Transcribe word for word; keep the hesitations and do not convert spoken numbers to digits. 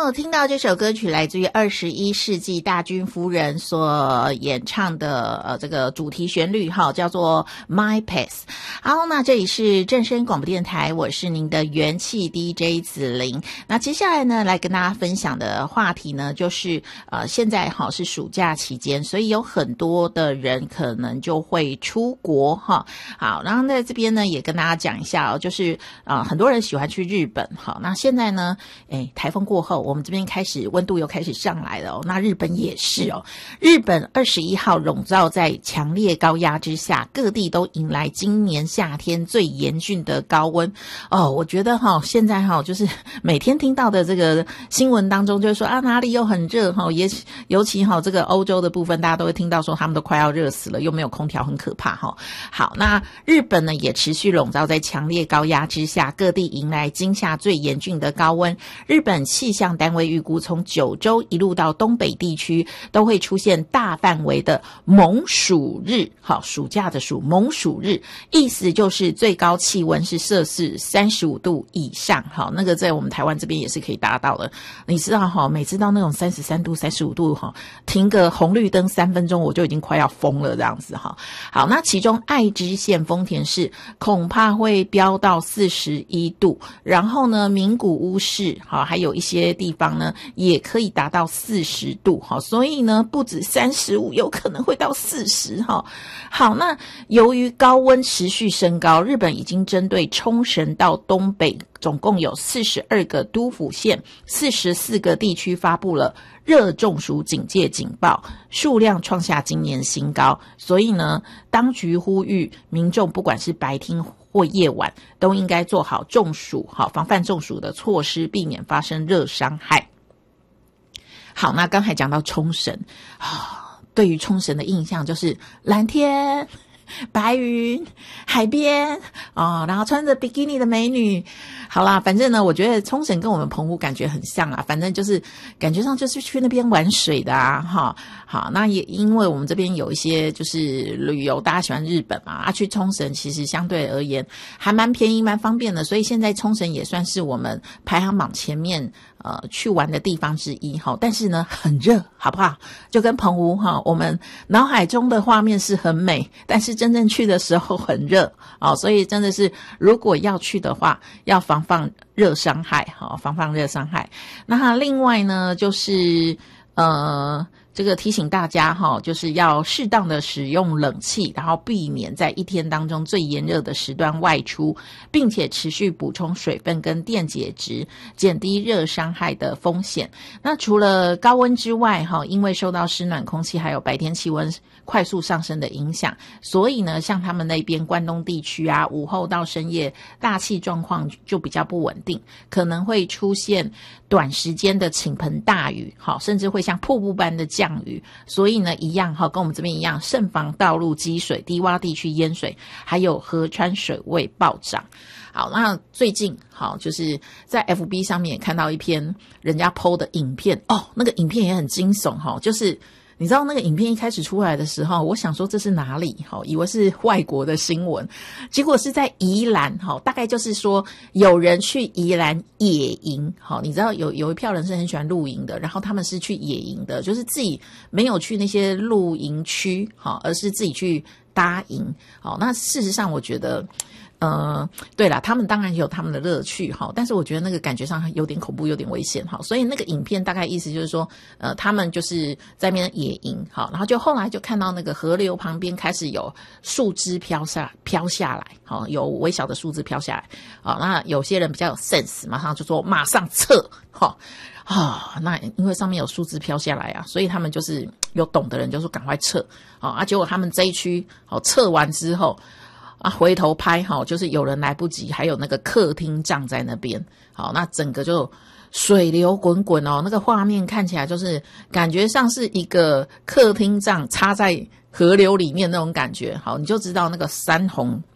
哦，听到这首歌曲来自于二十一世纪大军夫人所演唱的呃这个主题旋律哈，叫做 My Path。好，那这里是正声广播电台，我是您的元气 D J 子玲。那接下来呢，来跟大家分享的话题呢，就是呃现在哈是暑假期间，所以有很多的人可能就会出国哈。好，然后在这边呢也跟大家讲一下哦，就是呃很多人喜欢去日本哈。那现在呢，哎台风过后，我们这边开始温度又开始上来了哦。那日本也是哦，日本二十一号笼罩在强烈高压之下，各地都迎来今年夏天最严峻的高温哦。我觉得哈、哦，现在哈、哦、就是每天听到的这个新闻当中，就是说啊哪里又很热哈、哦，也尤其哈、哦、这个欧洲的部分，大家都会听到说他们都快要热死了，又没有空调，很可怕哈、哦。好，那日本呢也持续笼罩在强烈高压之下，各地迎来今夏最严峻的高温。日本气象单位预估，从九州一路到东北地区都会出现大范围的猛暑日。好，暑假的暑，猛暑日，意思就是最高气温是摄氏三十五度以上。好，那个在我们台湾这边也是可以达到的。你知道哈，每次到那种三十三度、三十五度哈，停个红绿灯三分钟，我就已经快要疯了这样子哈。好，那其中爱知县丰田市恐怕会飙到四十一度，然后呢，名古屋市好，还有一些地方呢也可以达到四十度哈，所以呢不止三十五，有可能会到四十哈。好，那由于高温持续升高，日本已经针对冲绳到东北总共有四十二个都府县、四十四个地区发布了热中暑警戒警报，数量创下今年新高。所以呢，当局呼吁民众不管是白天或夜晚，都应该做好中暑、好防范中暑的措施，避免发生热伤害。好，那刚才讲到冲绳啊，对于冲绳的印象就是蓝天、白云、海边哦，然后穿着比基尼的美女。好啦，反正呢，我觉得冲绳跟我们澎湖感觉很像啊，反正就是感觉上就是去那边玩水的啊，哈。好，那也因为我们这边有一些就是旅游，大家喜欢日本嘛，啊，去冲绳其实相对而言还蛮便宜、蛮方便的，所以现在冲绳也算是我们排行榜前面呃去玩的地方之一哈。但是呢，很热，好不好？就跟澎湖哈，我们脑海中的画面是很美，但是真正去的时候很热哦，所以真的是如果要去的话，要防防热伤害哈，防范热伤害。那另外呢，就是呃。这个提醒大家哈，就是要适当的使用冷气，然后避免在一天当中最炎热的时段外出，并且持续补充水分跟电解质，减低热伤害的风险。那除了高温之外哈，因为受到湿暖空气还有白天气温快速上升的影响，所以呢，像他们那边关东地区啊，午后到深夜大气状况就比较不稳定，可能会出现短时间的倾盆大雨，好，甚至会像瀑布般的降雨。所以呢，一样哈，跟我们这边一样，慎防道路积水、低洼地区淹水，还有河川水位暴涨。好，那最近好就是在 F B 上面也看到一篇人家 po 的影片哦，那个影片也很惊悚哈，就是你知道那个影片一开始出来的时候，我想说这是哪里？以为是外国的新闻，结果是在宜兰，大概就是说有人去宜兰野营，你知道有有一票人是很喜欢露营的，然后他们是去野营的，就是自己没有去那些露营区，而是自己去搭营。那事实上我觉得呃，对啦，他们当然有他们的乐趣哈，但是我觉得那个感觉上有点恐怖，有点危险哈，所以那个影片大概意思就是说，呃，他们就是在那边野营哈，然后就后来就看到那个河流旁边开始有树枝飘下飘下来，好，有微小的树枝飘下来，好，那有些人比较有 sense， 马上就说马上撤哈。啊，那因为上面有树枝飘下来啊，所以他们就是有懂的人就说赶快撤啊，结果他们这一区好撤完之后。啊，回头拍哈，就是有人来不及，还有那个客厅帐在那边，好，那整个就水流滚滚哦，那个画面看起来就是感觉像是一个客厅帐插在河流里面那种感觉，好，你就知道那个山洪